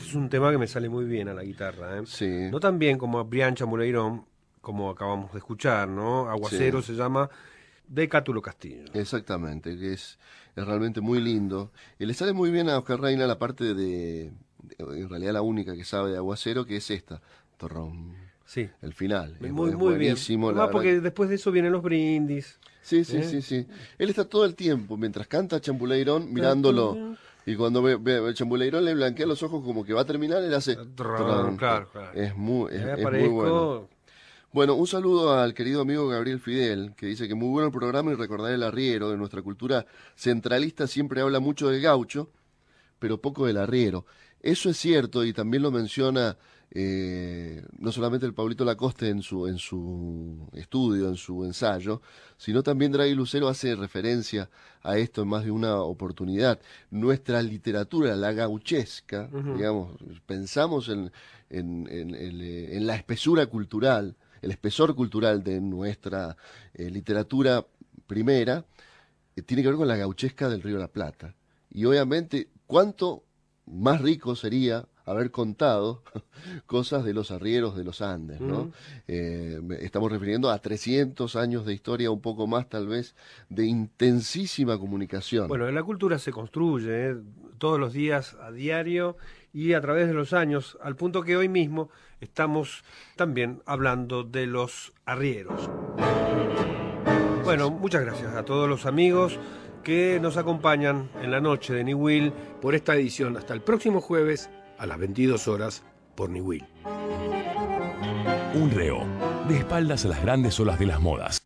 Este es un tema que me sale muy bien a la guitarra, ¿eh? Sí. No tan bien como a Brian Chamuleirón, como acabamos de escuchar, ¿no? Aguacero se llama, de Cátulo Castillo. Exactamente, que es realmente muy lindo. Y le sale muy bien a Oscar Reina la parte en realidad la única que sabe de Aguacero, que es esta. Torrón. Sí. El final. Muy bien. Buenísimo. Además, porque después de eso vienen los brindis. Sí. Él está todo el tiempo, mientras canta Chambuleirón, mirándolo. Y cuando ve Chambuleirón le blanquea los ojos como que va a terminar, él hace... Claro. Es muy bueno. Bueno, un saludo al querido amigo Gabriel Fidel, que dice que muy bueno el programa y recordar el arriero. De nuestra cultura centralista siempre habla mucho del gaucho, pero poco del arriero. Eso es cierto y también lo menciona no solamente el Pablito Lacoste en su estudio, en su ensayo, sino también Draghi Lucero hace referencia a esto en más de una oportunidad. Nuestra literatura, la gauchesca, digamos, pensamos en la espesura cultural, el espesor cultural de nuestra literatura primera, tiene que ver con la gauchesca del Río de la Plata. Y obviamente, ¿cuánto más rico sería haber contado cosas de los arrieros de los Andes, ¿no? Estamos refiriendo a 300 años de historia, un poco más tal vez, de intensísima comunicación. Bueno, la cultura se construye todos los días, a diario y a través de los años, al punto que hoy mismo estamos también hablando de los arrieros. Bueno, muchas gracias a todos los amigos que nos acompañan en la noche de Niwil por esta edición. Hasta el próximo jueves a las 22 horas por Niwil. Un reo, de espaldas a las grandes olas de las modas.